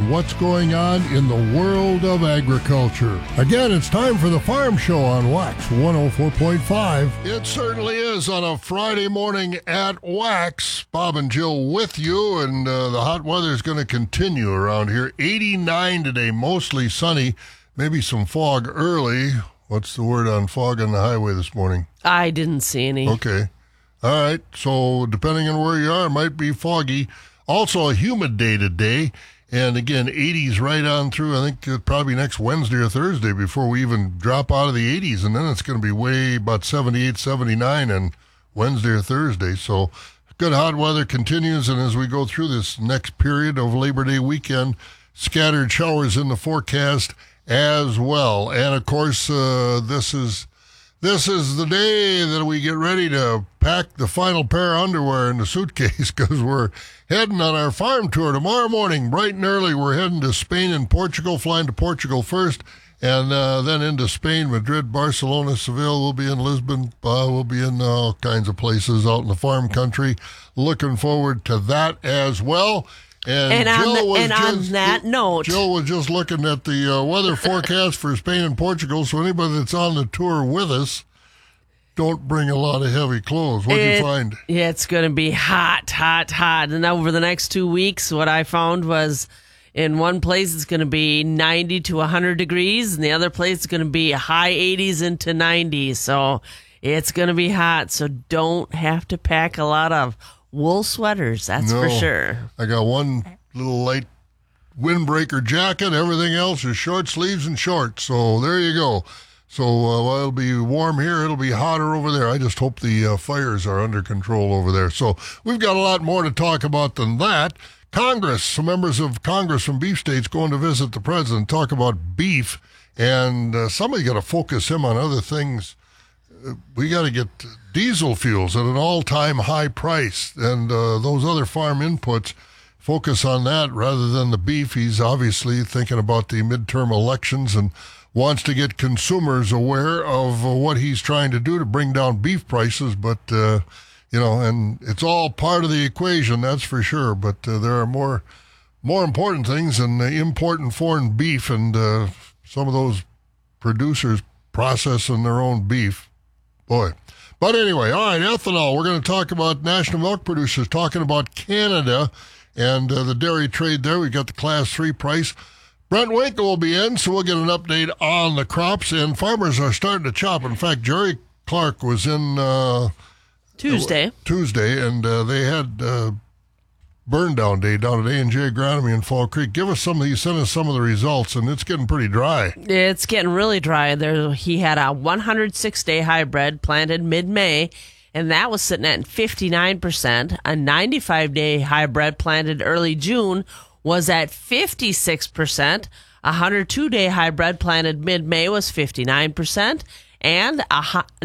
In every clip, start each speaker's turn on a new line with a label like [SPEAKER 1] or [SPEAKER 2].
[SPEAKER 1] what's going on in the world of agriculture. Again, it's time for the Farm Show on Wax 104.5. It certainly is on a Friday morning at Wax. Bob and Jill with you, and the hot weather is going to continue around here. 89 today, mostly sunny, maybe some fog early. What's the word on fog on the highway this morning?
[SPEAKER 2] I didn't see any.
[SPEAKER 1] Okay. All right. So depending on where you are, it might be foggy. Also a humid day today. And again, 80s right on through. I think probably next Wednesday or Thursday before we even drop out of the 80s. And then it's going to be way about 78, 79 on Wednesday or Thursday. So good hot weather continues. And as we go through this next period of Labor Day weekend, scattered showers in the forecast as well. And of course, this is the day that we get ready to pack the final pair of underwear in the suitcase because we're heading on our farm tour tomorrow morning, bright and early. We're heading to Spain and Portugal, flying to Portugal first, and then into Spain, Madrid, Barcelona, Seville. We'll be in Lisbon. We'll be in all kinds of places out in the farm country. Looking forward to that as well.
[SPEAKER 2] And on that note,
[SPEAKER 1] Jill was just looking at the weather forecast for Spain and Portugal, so anybody that's on the tour with us, don't bring a lot of heavy clothes. What'd you find?
[SPEAKER 2] Yeah, it's going to be hot. And over the next 2 weeks, what I found was in one place it's going to be 90 to 100 degrees, and the other place it's going to be high 80s into 90s. So it's going to be hot, so don't have to pack a lot of wool sweaters, that's for sure.
[SPEAKER 1] I got one little light windbreaker jacket. Everything else is short sleeves and shorts. So there you go. So while it'll be warm here, it'll be hotter over there. I just hope the fires are under control over there. So we've got a lot more to talk about than that. Congress, some members of Congress from beef states going to visit the president, talk about beef. And somebody got to focus him on other things. We got to get diesel fuels at an all-time high price, and those other farm inputs, focus on that rather than the beef. He's obviously thinking about the midterm elections and wants to get consumers aware of what he's trying to do to bring down beef prices. But, and it's all part of the equation, that's for sure. But there are more important things than importing foreign beef, and some of those producers processing their own beef. Boy. But anyway, all right, ethanol. We're going to talk about national milk producers, talking about Canada and the dairy trade there. We got the Class 3 price. Brent Winkle will be in, so we'll get an update on the crops, and farmers are starting to chop. In fact, Jerry Clark was in
[SPEAKER 2] Tuesday,
[SPEAKER 1] and they had burn down day down at A&J Agronomy in Fall Creek. He sent us some of the results, and it's getting pretty dry.
[SPEAKER 2] It's getting really dry. He had a 106-day hybrid planted mid-May, and that was sitting at 59%. A 95-day hybrid planted early June was at 56%. A 102-day hybrid planted mid-May was 59%. And a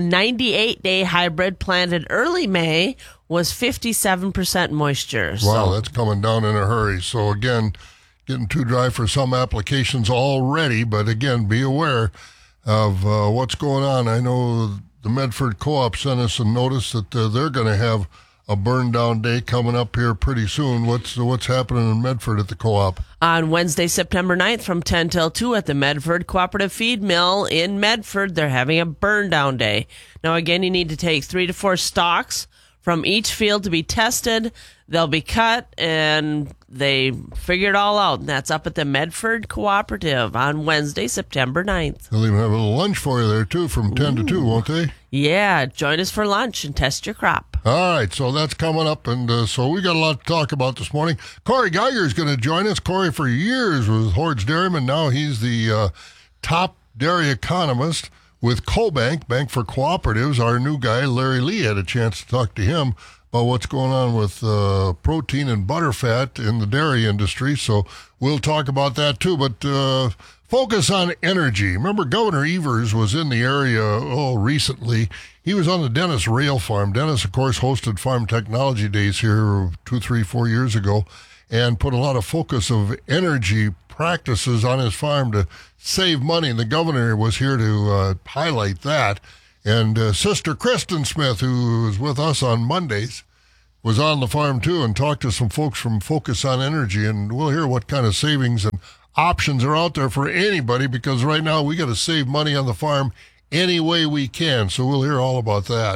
[SPEAKER 2] 98-day hybrid planted early May was 57% moisture.
[SPEAKER 1] Wow, that's coming down in a hurry. So again, getting too dry for some applications already, but again, be aware of what's going on. I know the Medford Co-op sent us a notice that they're going to have a burn down day coming up here pretty soon. What's happening in Medford at the co-op?
[SPEAKER 2] On Wednesday, September 9th from 10 till 2 at the Medford Cooperative Feed Mill in Medford, they're having a burn down day. Now again, you need to take 3 to 4 stalks from each field to be tested. They'll be cut, and they figure it all out. And that's up at the Medford Cooperative on Wednesday, September 9th.
[SPEAKER 1] They'll even have a little lunch for you there, too, from 10 to 2, won't they?
[SPEAKER 2] Yeah, join us for lunch and test your crop.
[SPEAKER 1] All right, so that's coming up, and so we got a lot to talk about this morning. Corey Geiger is going to join us. Corey, for years, was Hoard's Dairyman. Now he's the top dairy economist with CoBank, Bank for Cooperatives. Our new guy, Larry Lee, had a chance to talk to him about what's going on with protein and butterfat in the dairy industry. So we'll talk about that too. But focus on energy. Remember, Governor Evers was in the area recently. He was on the Dennis Rail Farm. Dennis, of course, hosted Farm Technology Days here 2, 3, 4 years ago and put a lot of focus of energy practices on his farm to save money. And the governor was here to highlight that. And Sister Kristen Smith, who is with us on Mondays, was on the farm too and talked to some folks from Focus on Energy, and we'll hear what kind of savings and options are out there for anybody, because right now we got to save money on the farm any way we can. So we'll hear all about that.